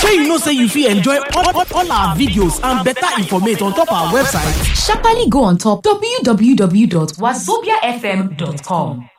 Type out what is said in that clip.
Shey you know say you fit enjoy all our videos and better information on top our website. Sharparly go on top www.wazobiafm.com.